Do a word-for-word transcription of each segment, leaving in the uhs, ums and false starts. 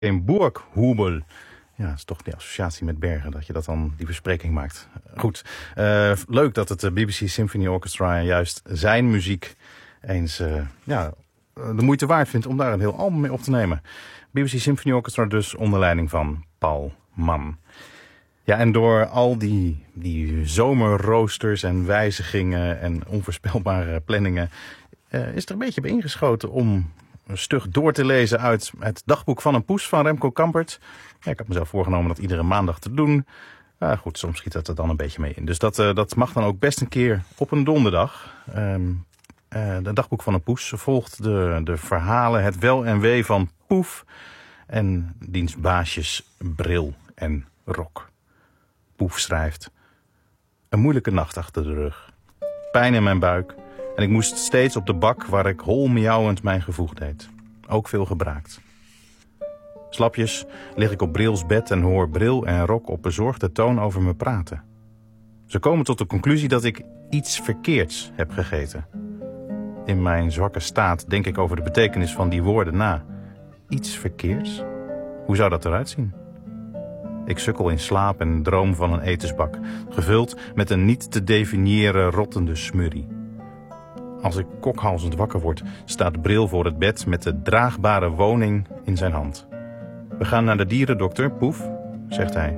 in Burghubel. Ja, dat is toch die associatie met bergen, dat je dat dan die verspreking maakt. Goed, uh, leuk dat het B B C Symphony Orchestra juist zijn muziek eens uh, ja, de moeite waard vindt om daar een heel album mee op te nemen. B B C Symphony Orchestra dus onder leiding van Paul Mann. Ja, en door al die, die zomerroosters en wijzigingen en onvoorspelbare planningen uh, is er een beetje bij ingeschoten om een stug door te lezen uit het dagboek van een poes van Remco Kampert. Ja, ik had mezelf voorgenomen dat iedere maandag te doen. Uh, goed, soms schiet dat er dan een beetje mee in. Dus dat, uh, dat mag dan ook best een keer op een donderdag. Um, uh, het dagboek van een poes volgt de, de verhalen, het wel en wee van Poef en diens baasjes Bril en Rok. Poef schrijft: een moeilijke nacht achter de rug. Pijn in mijn buik. En ik moest steeds op de bak waar ik hol miauwend mijn gevoeg deed. Ook veel gebraakt. Slapjes lig ik op Brils bed en hoor Bril en Rok op bezorgde toon over me praten. Ze komen tot de conclusie dat ik iets verkeerds heb gegeten. In mijn zwakke staat denk ik over de betekenis van die woorden na. Iets verkeerds? Hoe zou dat eruit zien? Ik sukkel in slaap en droom van een etensbak, gevuld met een niet te definiëren rottende smurrie. Als ik kokhalzend wakker word, staat Bril voor het bed met de draagbare woning in zijn hand. We gaan naar de dierendokter, Poef, zegt hij.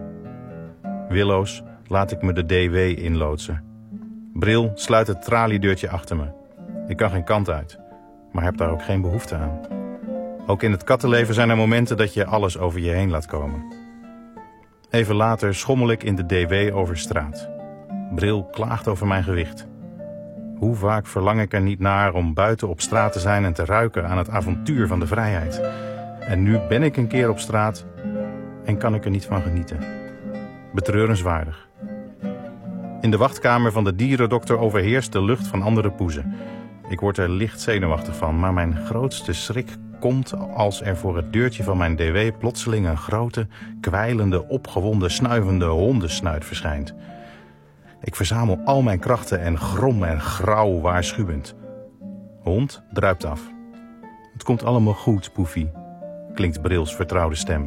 Willoos laat ik me de D W inloodsen. Bril sluit het traliedeurtje achter me. Ik kan geen kant uit, maar heb daar ook geen behoefte aan. Ook in het kattenleven zijn er momenten dat je alles over je heen laat komen. Even later schommel ik in de D W over straat. Bril klaagt over mijn gewicht. Hoe vaak verlang ik er niet naar om buiten op straat te zijn en te ruiken aan het avontuur van de vrijheid. En nu ben ik een keer op straat en kan ik er niet van genieten. Betreurenswaardig. In de wachtkamer van de dierendokter overheerst de lucht van andere poezen. Ik word er licht zenuwachtig van, maar mijn grootste schrik komt als er voor het deurtje van mijn D W plotseling een grote, kwijlende, opgewonden, snuivende hondensnuit verschijnt. Ik verzamel al mijn krachten en grom en grauw waarschuwend. Hond druipt af. Het komt allemaal goed, Poefie, klinkt Brils vertrouwde stem.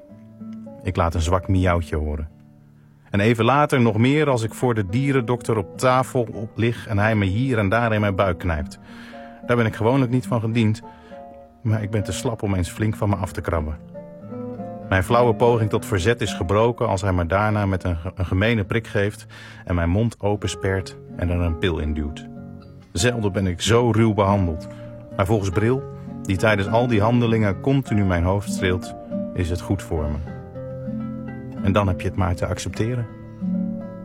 Ik laat een zwak miauwtje horen. En even later nog meer als ik voor de dierendokter op tafel op lig en hij me hier en daar in mijn buik knijpt. Daar ben ik gewoonlijk niet van gediend, maar ik ben te slap om eens flink van me af te krabben. Mijn flauwe poging tot verzet is gebroken als hij me daarna met een, een gemene prik geeft en mijn mond openspert en er een pil in duwt. Zelden ben ik zo ruw behandeld. Maar volgens Bril, die tijdens al die handelingen continu mijn hoofd streelt, is het goed voor me. En dan heb je het maar te accepteren.